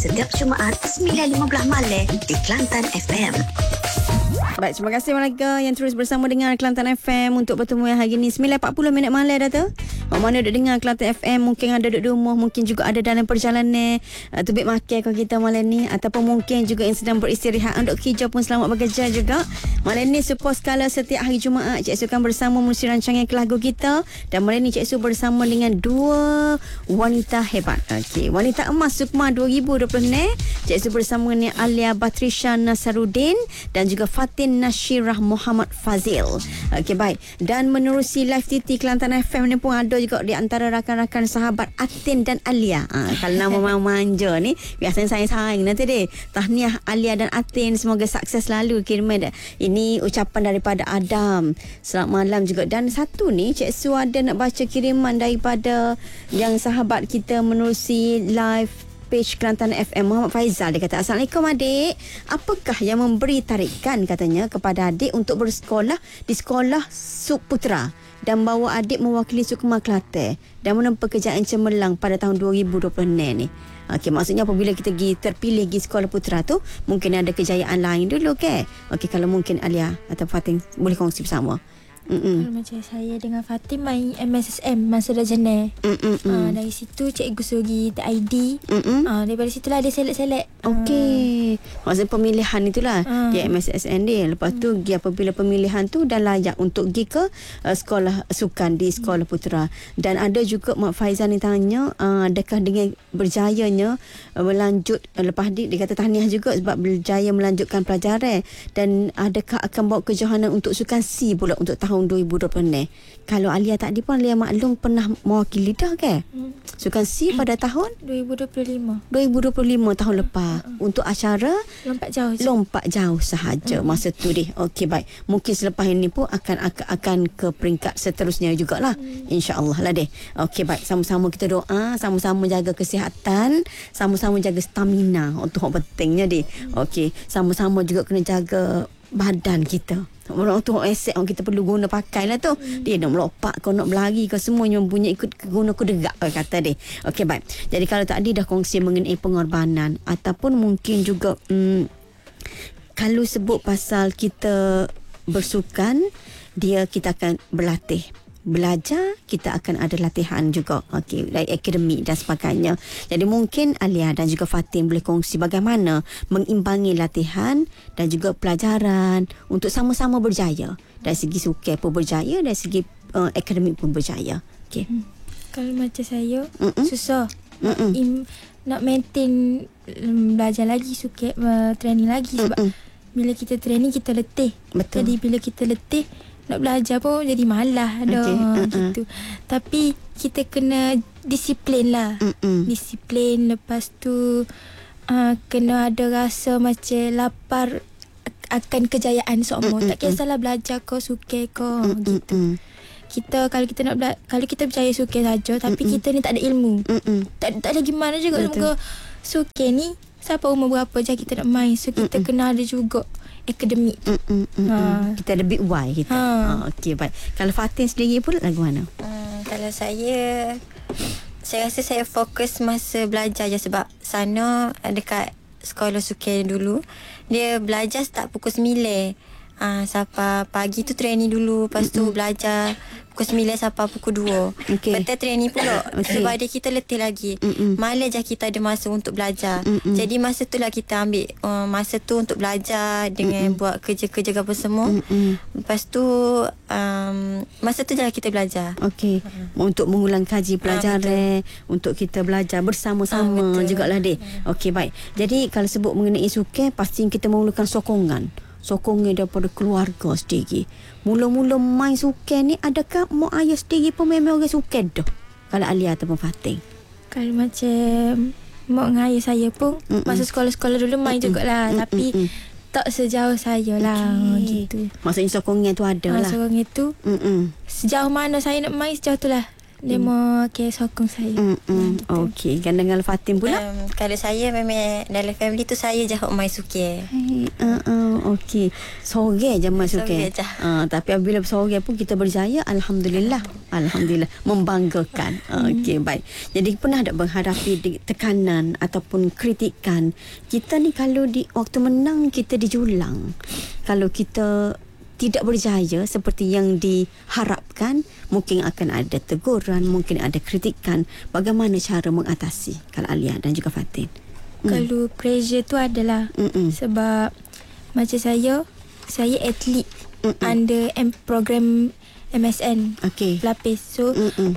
Setiap Jumaat 9.15 malam di Kelantan FM. Baik, terima kasih warga yang terus bersama dengan Kelantan FM untuk pertemuan hari ini 9.40 minit malam dah tu. Mana duduk dengar Kelantan FM, mungkin ada duduk di rumah, mungkin juga ada dalam perjalanan tubik makan kalau kita malam ni, ataupun mungkin juga yang sedang beristirahat untuk kerja pun selamat bekerja juga. Malam ni support skala setiap hari Jumaat Cik Su akan bersama menerusi rancangan lagu kita, dan malam ni Cik Su bersama dengan dua wanita hebat. Okey, wanita emas Sukma 2020 ni Cik Su bersama dengan Alia Batrisha Nasaruddin dan juga Fatin Nashirah Muhammad Fazil. Okey, baik. Dan menerusi live TT Kelantan FM ni pun ada juga di antara rakan-rakan sahabat Atin dan Alia. Kalau nama manja ni biasanya saya sayang nanti deh. Tahniah Alia dan Atin, semoga sukses selalu kiriman. Ini ucapan daripada Adam. Selamat malam juga. Dan satu ni Cik Su ada nak baca kiriman daripada yang sahabat kita menerusi live page Kelantan FM, Muhammad Faizal. Dia kata, Assalamualaikum adik, apakah yang memberi tarikan katanya kepada adik untuk bersekolah di sekolah Suputra dan bawa adik mewakili Sukma Kelantan dan menempuh pekerjaan cemerlang pada tahun 2020 ni. Okey, maksudnya apabila kita terpilih pergi sekolah putra tu, mungkin ada kejayaan lain dulu ke? Okey, kalau mungkin Alia atau Fatin boleh kongsi bersama. Kalau macam saya dengan Fatim main MSSM masa dah jenis. Dari situ cikgu suruh pergi ID. Daripada situlah dia select. Okey. Maksudnya pemilihan itulah dia MSSN dia. Lepas tu dia apabila pemilihan tu dan layak untuk pergi ke sekolah sukan di sekolah putra. Dan ada juga Mak Faizal ni tanya, adakah dengan berjayanya melanjut lepas dia kata tahniah juga sebab berjaya melanjutkan pelajaran, dan adakah akan bawa kejohanan untuk sukan C pula untuk tahun 2020 ni. Kalau Alia tadi pun Alia maklum pernah mewakili dah ke? Sukan C pada tahun 2025 tahun lepas. Untuk acara lompat jauh sahaja masa tu deh. Okey, baik. Mungkin selepas ini pun akan ke peringkat seterusnya jugalah. InsyaAllah lah deh. Okey, baik. Sama-sama kita doa, sama-sama jaga kesihatan, sama-sama jaga stamina untuk pentingnya deh. Okey, sama-sama juga kena jaga badan kita. Orang tu aset yang kita perlu guna pakai lah tu. Dia nak melompat kau nak berlari kau semuanya punya ikut guna kuderak kata dia. Okey, baik. Jadi kalau tadi dah kongsi mengenai pengorbanan ataupun mungkin juga kalau sebut pasal kita bersukan, kita akan berlatih. Belajar, kita akan ada latihan juga. Okey, like akademik dan sebagainya. Jadi mungkin Alia dan juga Fatin boleh kongsi bagaimana mengimbangi latihan dan juga pelajaran untuk sama-sama berjaya. Dari segi sukan pun berjaya, dari segi akademik pun berjaya. Okey. Kalau macam saya susah nak maintain belajar lagi, suka training lagi sebab bila kita training kita letih. Betul. Jadi bila kita letih nak belajar pun jadi malah gitu. Tapi kita kena disiplin lah. Disiplin, lepas tu kena ada rasa macam lapar akan kejayaan seumur. Tak kisahlah belajar kau, suka kau gitu. Kalau kita berjaya suka saja, tapi kita ni tak ada ilmu. Tak ada gimana juga. Semoga suka ni siapa umur berapa je kita nak main. So kita kena ada juga akademik. Kita ada big why kita. Okey, baik. Kalau Fatin sendiri pun lagu mana? Kalau saya rasa saya fokus masa belajar je sebab sana dekat sekolah sukan dulu dia belajar start pukul 9. Sampai pagi tu training dulu, lepas tu belajar pukul 9 sampai pukul 2. Betul training pula. Sebab dia kita letih lagi. Malam je kita ada masa untuk belajar. Jadi masa tu lah kita ambil masa tu untuk belajar dengan buat kerja-kerja apa semua. Lepas tu masa tu je lah kita belajar. Okey. Untuk mengulang kaji pelajaran, untuk kita belajar bersama-sama jugalah deh. Okey, baik. Jadi kalau sebut mengenai sukan, pasti kita memerlukan sokongan daripada keluarga sendiri. Mula-mula main sukan ni, adakah mak ayah sendiri pun memang orang sukan dah? Kalau Alia ataupun Fatin? Kalau macam mak dengan ayah saya pun masa sekolah-sekolah dulu main jugalah. Tapi tak sejauh saya lah. Gitu. Maksudnya sokongan tu ada lah. Sokongan tu sejauh mana saya nak main, sejauh tu lah. Dia mau sokong saya. Okey, kan dengan Fatin pula? Kalau saya memang dalam family tu saya je hok mai suka. Okey. Sore je masuk Sore je. tapi apabila sore pun kita berjaya, alhamdulillah. Alhamdulillah, membanggakan. Okey, baik. Jadi pernah tak menghadapi tekanan ataupun kritikan? Kita ni kalau di waktu menang kita dijulang. Kalau kita tidak berjaya seperti yang diharapkan, mungkin akan ada teguran, mungkin ada kritikan. Bagaimana cara mengatasi kalau Alia dan juga Fatin? Kalau pressure tu adalah sebab macam saya atlet under program MSN pelapis. So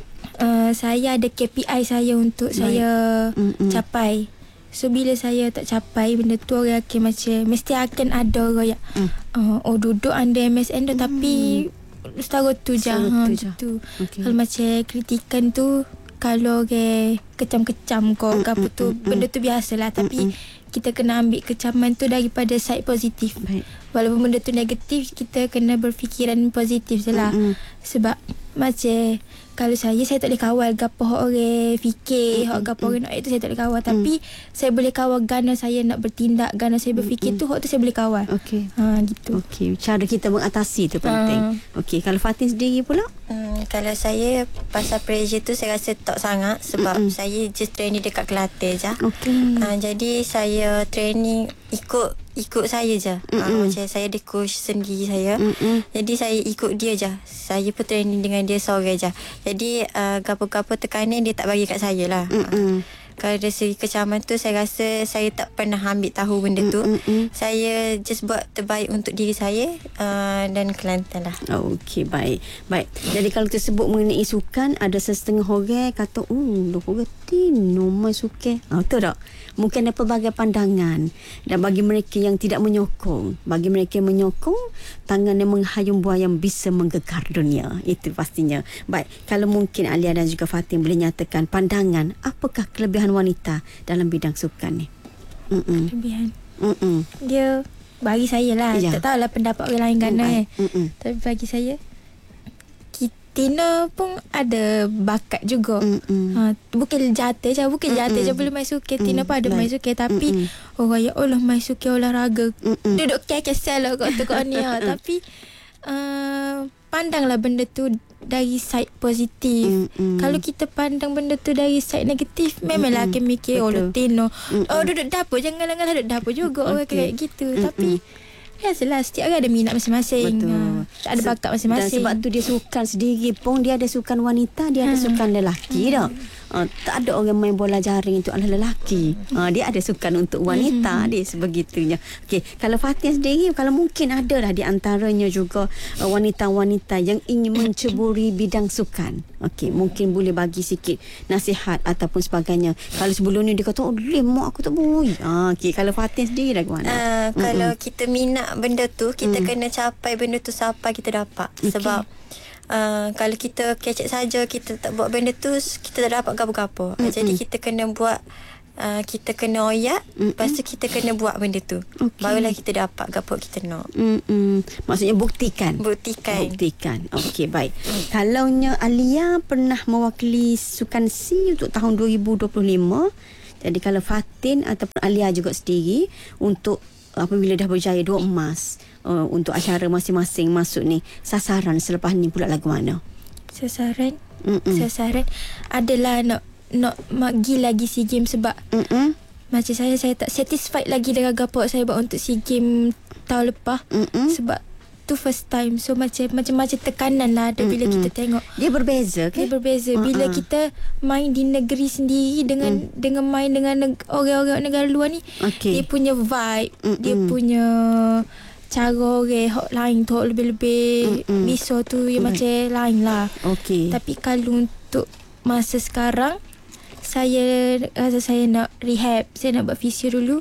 saya ada KPI saya untuk saya capai. So bila saya tak capai benda tu, orang akan macam mesti akan ada orang yang duduk under MSN tu tapi setara tu je. Gitu. Kalau macam kritikan tu, kalau orang kecam-kecam kau apa tu, benda tu biasalah. Tapi kita kena ambil kecaman tu daripada side positif. Walaupun benda tu negatif, kita kena berfikiran positif je lah. Sebab macam kalau saya tak boleh kawal gapo orang fikir, gapo orang nak, itu saya tak boleh kawal. Tapi saya boleh kawal gana saya nak bertindak, gana saya berfikir tu saya boleh kawal. Gitu. Okey, cara kita mengatasi tu penting. Okey, kalau Fatin sendiri pula? Kalau saya pasal pressure tu saya rasa tak sangat sebab saya just training dekat Kelantan je. Jadi saya training ikut saya je. Macam saya ada coach sendiri saya. Jadi saya ikut dia je. Saya pun training dengan dia sore je. Jadi gapo-gapo tekanan dia tak bagi kat saya lah. Kalau dari segi kecaman tu, saya rasa saya tak pernah ambil tahu benda tu. Saya just buat terbaik untuk diri saya dan Kelantan lah. Okey, baik. Jadi kalau tersebut mengenai sukan, ada setengah orang kata, lu orang Tino main sukan. Betul tak? Mungkin ada pelbagai pandangan. Dan bagi mereka yang tidak menyokong, bagi mereka yang menyokong, tangan yang menghayung buaya bisa menggegar dunia. Itu pastinya. Baik, kalau mungkin Alia dan juga Fatin boleh nyatakan pandangan, apakah kelebihan wanita dalam bidang sukan ni? Kelebihan. Dia bagi saya lah. Tak tahulah pendapat orang lain kan. Tapi bagi saya, Tina pun ada bakat juga. Bukan jatuh je boleh main sukan. Tina pun ada main sukan. Tapi orang ya Allah main sukan olahraga. Duduk kesel lah kat ni. Tapi pandanglah benda tu dari side positif. Kalau kita pandang benda tu dari side negatif, memanglah akan mikir Tino duduk dapur, janganlah duduk dapur juga. Orang kayak gitu. Tapi biasalah, setiap orang ada minat masing-masing. Ada bakat masing-masing. Dan sebab tu dia sukan sendiri pun, dia ada sukan wanita, dia ada sukan lelaki dah. Tak ada orang main bola jaring itu adalah lelaki. Dia ada sukan untuk wanita. Dia sebegitunya. Okey, kalau Fatin sendiri, kalau mungkin ada lah di antaranya juga wanita-wanita yang ingin menceburi bidang sukan. Okey, mungkin boleh bagi sikit nasihat ataupun sebagainya. Kalau sebelum ni dia kata, mak aku tak boleh. Okey, kalau Fatin sendiri dah mana? Kalau kita minat benda tu, kita kena capai benda tu sampai kita dapat. Sebab kalau kita kecek saja, kita tak buat benda tu, kita tak dapat gapo-gapo. Jadi kita kena buat, kita kena oyak, lepas tu kita kena buat benda tu. Barulah kita dapat gapo kita nak. Maksudnya buktikan. Okey, baik. Kalaunya Alia pernah mewakili Sukan SEA untuk tahun 2025. Jadi kalau Fatin ataupun Alia juga sendiri, untuk apabila dah berjaya 2 emas untuk acara masing-masing masuk ni, sasaran selepas ni pula lagu mana? Sasaran adalah nak pergi lagi SEA Games. Sebab macam saya tak satisfied lagi dengan gapo saya buat untuk SEA Games tahun lepas. Sebab tu first time. So macam-macam tekanan lah ada bila kita tengok. Dia berbeza kan? Dia berbeza. Bila kita main di negeri sendiri dengan main dengan orang-orang negara luar ni, dia punya vibe, dia punya cara orang lain tu lebih-lebih bisa tu yang macam lain lah. Tapi kalau untuk masa sekarang, saya rasa saya nak rehab. Saya nak buat fisio dulu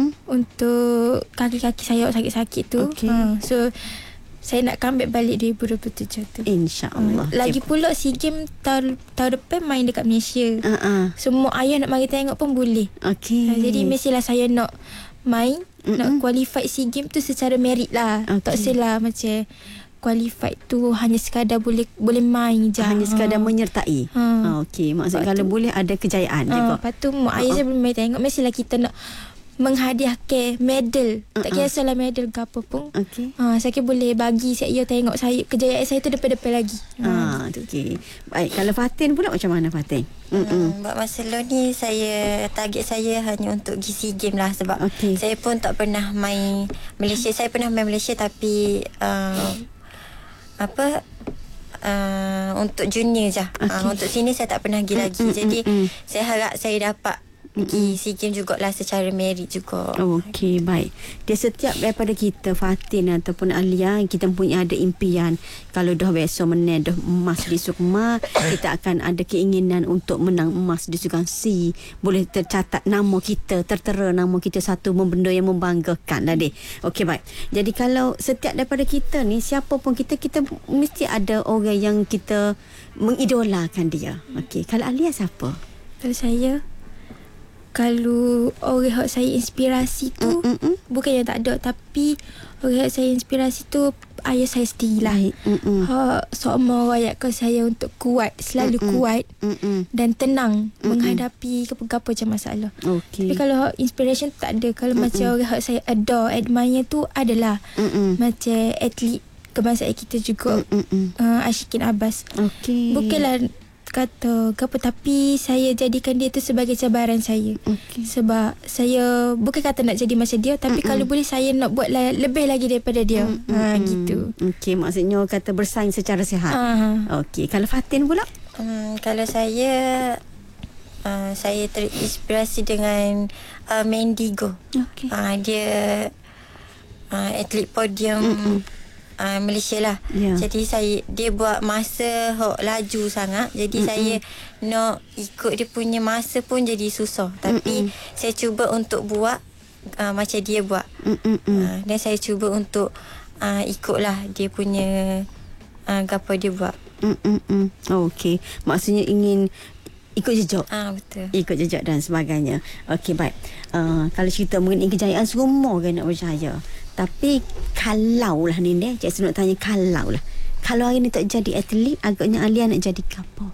untuk kaki-kaki saya sakit-sakit tu. So saya nak comeback balik 2027 tu, InsyaAllah. Lagi pula SEA Games tahun depan main dekat Malaysia. Semua ayah nak mari tengok pun boleh. Jadi mestilah saya nak main, nak qualify SEA Games tu secara merit lah. Tak salah macam qualified tu hanya sekadar boleh main je. Hanya sekadar menyertai. Okey, maksud kalau boleh ada kejayaan juga. Lepas tu mak ayah saya boleh tengok, mestilah kita nak menghadiahkan medal. Tak kisahlah medal ke apa pun. Okey. Saya boleh bagi saya tengok saya kejayaan saya tu depan-depan lagi. Okey. Baik, kalau Fatin pula macam mana Fatin? Buat masa lalu ni target saya hanya untuk pergi SEA Games lah, sebab saya pun tak pernah main Malaysia. Saya pernah main Malaysia tapi untuk junior je. Untuk sini saya tak pernah pergi lagi. Jadi saya harap saya dapat pergi SEA Games jugalah secara merit juga. Okey, baik. Dia setiap daripada kita, Fatin ataupun Alia, kita punya ada impian. Kalau dah besok menang dah emas di Sukma, kita akan ada keinginan untuk menang emas di Sukan SEA. Boleh tercatat nama kita, tertera nama kita, satu benda yang membanggakan lah deh. Okey, baik. Jadi kalau setiap daripada kita ni, siapa pun kita mesti ada orang yang kita mengidolakan dia. Okey, kalau Alia siapa? Kalau orang yang saya inspirasi tu bukan yang tak ada, tapi orang yang saya inspirasi tu ayah saya sendirilah. Semua rakyatkan saya untuk kuat, selalu kuat dan tenang menghadapi apa-apa macam masalah. Tapi kalau inspiration tak ada. Kalau macam orang yang saya admire tu adalah macam atlet kebangsaan kita juga, Ashikin Abbas. Bukanlah kata apa, tapi saya jadikan dia tu sebagai cabaran saya. Sebab saya bukan kata nak jadi macam dia, tapi kalau boleh saya nak buat lebih lagi daripada dia. Gitu. Okey, maksudnya kata bersaing secara sihat. Okey, kalau Fatin pula? Kalau saya terinspirasi dengan Mendigo. Dia atlet podium Malaysia lah. Jadi dia buat masa laju sangat. Jadi saya nak ikut dia punya masa pun jadi susah. Tapi saya cuba untuk buat macam dia buat. Dan saya cuba untuk ikutlah dia punya apa dia buat. Okey, maksudnya ingin ikut jejak. Betul. Ikut jejak dan sebagainya. Okey, baik. Kalau cerita mengenai kejayaan, semua orang nak berjaya. Tapi kalau lah ni Cik nak tanya, kalau hari ni tak jadi atlet, agaknya Alia nak jadi apa?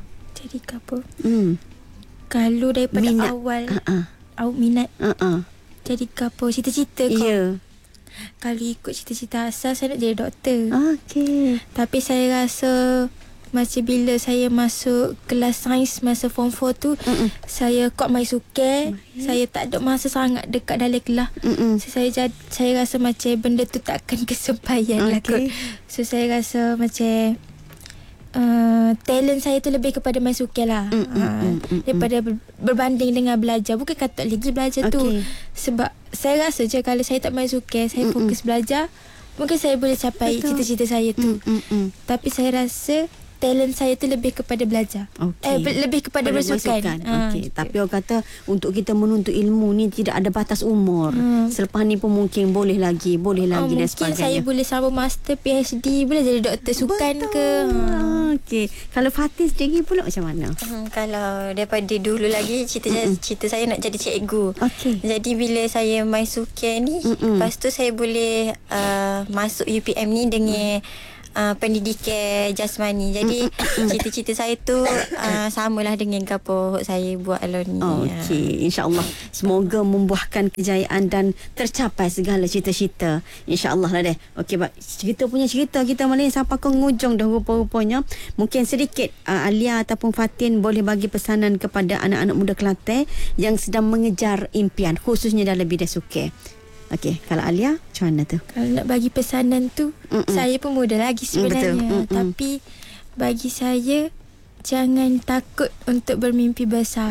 Kalau daripada minat. awal awak minat jadi apa, cita-cita kau? Kalau ikut cita-cita asal, saya nak jadi doktor. Okey. Tapi saya rasa macam bila saya masuk kelas sains masa form 4 tu, saya kuat main sukan. Saya tak ada masa sangat dekat dalam kelas. Saya rasa macam benda tu takkan kesempayan lah kot. So saya rasa macam talent saya tu lebih kepada main sukan lah. Daripada berbanding dengan belajar. Bukan kata lagi belajar tu. Sebab saya rasa je kalau saya tak main sukan, saya fokus belajar, mungkin saya boleh capai cita-cita saya tu. Tapi saya rasa talent saya tu lebih kepada belajar. Lebih kepada bersukan. Tapi orang kata untuk kita menuntut ilmu ni tidak ada batas umur. Selepas ni pun mungkin boleh lagi dan mungkin sebagainya. Mungkin saya boleh sambung master, PhD, boleh jadi doktor sukan ke. Okey. Kalau Fatin sendiri pula macam mana? Kalau daripada dulu lagi cita saya nak jadi cikgu. Jadi bila saya main sukan ni, lepas tu saya boleh masuk UPM ni dengan pendidikan jasmani. Jadi cita-cita saya tu samalah dengan apa saya buat alor ni. Okey, insya-Allah semoga membuahkan kejayaan dan tercapai segala cita-cita. Insya-Allah lah deh. Okey, baik. Cerita kita malam ni sampai ke hujung dah rupa-rupanya. Mungkin sedikit Alia ataupun Fatin boleh bagi pesanan kepada anak-anak muda Kelantan yang sedang mengejar impian, khususnya dalam bidang sukan. Okey, kalau Alia macam mana tu? Kalau nak bagi pesanan tu, saya pun muda lagi sebenarnya. Tapi bagi saya, jangan takut untuk bermimpi besar.